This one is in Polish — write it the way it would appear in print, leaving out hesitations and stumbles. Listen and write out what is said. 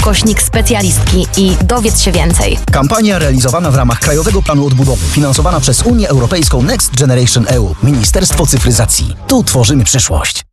www.specjalistki i dowiedz się więcej. Kampania realizowana w ramach Krajowego Planu Odbudowy, finansowana przez Unię Europejską Next Generation EU, Ministerstwo Cyfryzacji. Tu tworzymy przyszłość.